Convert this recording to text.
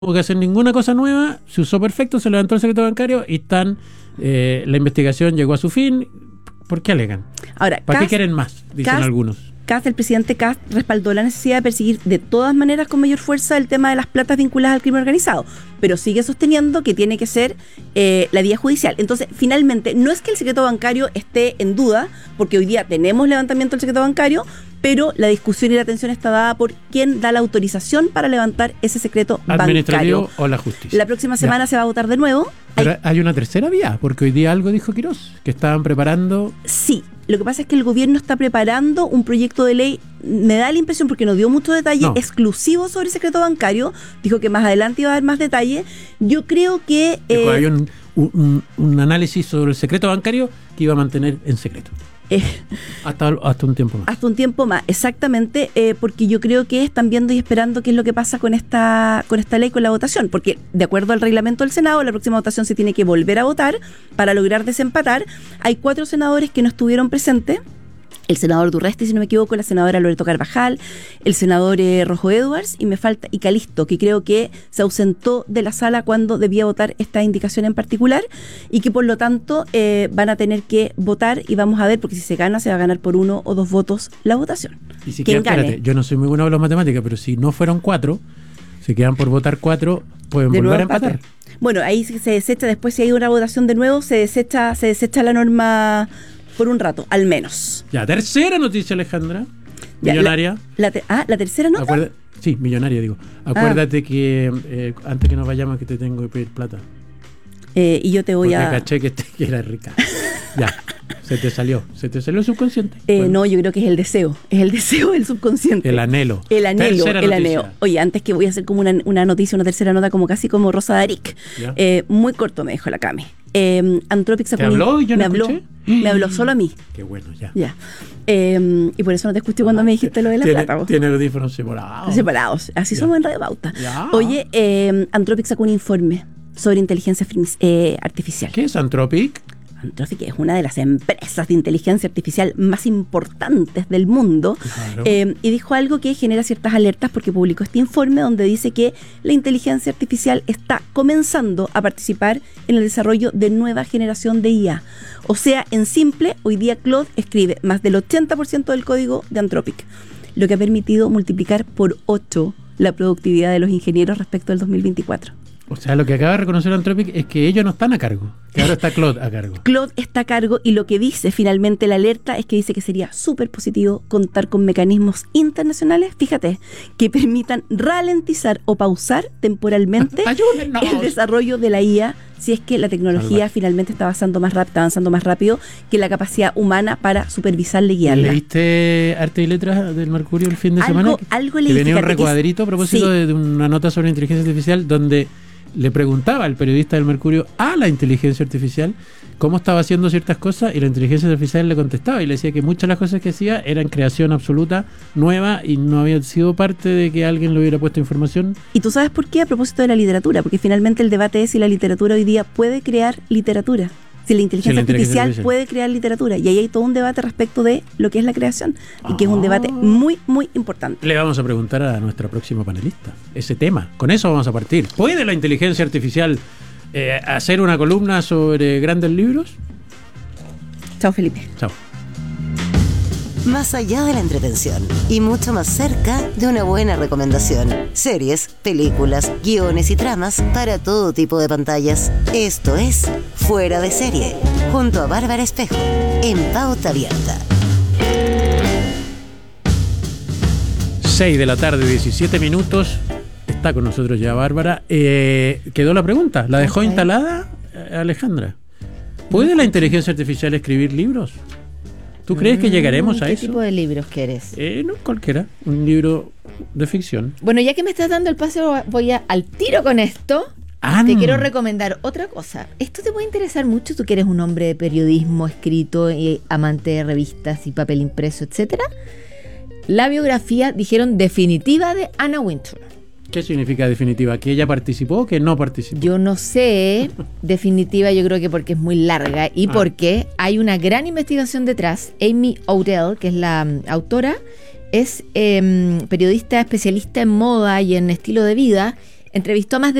que hacer ninguna cosa nueva, se usó perfecto, se levantó el secreto bancario y la investigación llegó a su fin. ¿Por qué alegan? Ahora, ¿Para qué quieren más? Dicen algunos. El presidente Kast respaldó la necesidad de perseguir de todas maneras con mayor fuerza el tema de las platas vinculadas al crimen organizado, pero sigue sosteniendo que tiene que ser la vía judicial. Entonces, finalmente, no es que el secreto bancario esté en duda, porque hoy día tenemos levantamiento del secreto bancario, pero la discusión y la atención está dada por quién da la autorización para levantar ese secreto administrativo bancario. O la justicia. La próxima semana se va a votar de nuevo. Pero hay una tercera vía, porque hoy día algo dijo Quirós, que estaban preparando... Sí, lo que pasa es que el gobierno está preparando un proyecto de ley, me da la impresión, porque no dio mucho detalle, exclusivo sobre el secreto bancario. Dijo que más adelante iba a dar más detalle. Yo creo que... hay un análisis sobre el secreto bancario que iba a mantener en secreto. Hasta un tiempo más. Hasta un tiempo más, exactamente, porque yo creo que están viendo y esperando qué es lo que pasa con esta ley, con la votación, porque de acuerdo al reglamento del Senado, la próxima votación se tiene que volver a votar para lograr desempatar. Hay 4 senadores que no estuvieron presentes. El senador Durresti, si no me equivoco, la senadora Loreto Carvajal, el senador Rojo Edwards y Calisto, que creo que se ausentó de la sala cuando debía votar esta indicación en particular y que por lo tanto van a tener que votar y vamos a ver, porque si se gana, se va a ganar por 1 o 2 votos la votación. Y si quedan, espérate, yo no soy muy bueno con las matemáticas, pero si no fueron 4, se quedan por votar 4, pueden volver a empatar. Bueno, ahí se desecha, después si hay una votación de nuevo, se desecha la norma por un rato, al menos. Ya, tercera noticia, Alejandra. Millonaria. La tercera nota. Sí, millonaria, digo. Acuérdate que antes que nos vayamos que te tengo que pedir plata. Y yo te voy porque caché que era rica. Ya, se te salió el subconsciente. No, yo creo que es el deseo del subconsciente. El anhelo. Oye, antes que voy a hacer como una noticia, una tercera nota, como casi como Rosa Darik. Muy corto me dejó la Cami. Anthropic sacó me habló solo a mí. Qué bueno, ya. Y por eso no te escuché cuando me dijiste lo de la plata. Tiene audífonos separados. Así somos en Radio Pauta. Oye, Anthropic sacó un informe sobre inteligencia artificial. ¿Qué es Anthropic? Anthropic es una de las empresas de inteligencia artificial más importantes del mundo. Claro. Y dijo algo que genera ciertas alertas porque publicó este informe donde dice que la inteligencia artificial está comenzando a participar en el desarrollo de nueva generación de IA. O sea, en simple, hoy día Claude escribe más del 80% del código de Anthropic, lo que ha permitido multiplicar por 8 la productividad de los ingenieros respecto al 2024. O sea, lo que acaba de reconocer Anthropic es que ellos no están a cargo, que ahora está Claude a cargo. Claude está a cargo y lo que dice finalmente la alerta es que dice que sería súper positivo contar con mecanismos internacionales, fíjate, que permitan ralentizar o pausar temporalmente el desarrollo de la IA si es que la tecnología finalmente está avanzando más rápido que la capacidad humana para supervisarla y guiarla. ¿Leíste Arte y Letras del Mercurio el fin de semana? Algo leí. Que venía un recuadrito a propósito de una nota sobre inteligencia artificial donde le preguntaba al periodista del Mercurio a la inteligencia artificial cómo estaba haciendo ciertas cosas y la inteligencia artificial le contestaba y le decía que muchas de las cosas que hacía eran creación absoluta, nueva y no había sido parte de que alguien le hubiera puesto información. ¿Y tú sabes por qué? A propósito de la literatura, porque finalmente el debate es si la literatura hoy día puede crear literatura. Si la inteligencia artificial puede crear literatura. Y ahí hay todo un debate respecto de lo que es la creación. Y que es un debate muy, muy importante. Le vamos a preguntar a nuestra próxima panelista ese tema. Con eso vamos a partir. ¿Puede la inteligencia artificial hacer una columna sobre grandes libros? Chao, Felipe. Chao. Más allá de la entretención y mucho más cerca de una buena recomendación. Series, películas, guiones y tramas para todo tipo de pantallas. Esto es Fuera de Serie, junto a Bárbara Espejo, en Pauta Abierta. 6 de la tarde, 17 minutos. Está con nosotros ya Bárbara. Quedó la pregunta. ¿La dejó instalada, Alejandra? ¿Puede la inteligencia artificial escribir libros? ¿Tú crees que llegaremos a eso? ¿Qué tipo de libros quieres? No, cualquiera. Un libro de ficción. Bueno, ya que me estás dando el paso, voy al tiro con esto. Te quiero recomendar otra cosa. Esto te puede interesar mucho, tú que eres un hombre de periodismo escrito, amante de revistas y papel impreso, etcétera. La biografía, dijeron, definitiva de Anna Wintour. ¿Qué significa definitiva? ¿Que ella participó o que no participó? Yo no sé. Definitiva yo creo que porque es muy larga y porque hay una gran investigación detrás. Amy Odell, que es la autora, es periodista especialista en moda y en estilo de vida entrevistó a más de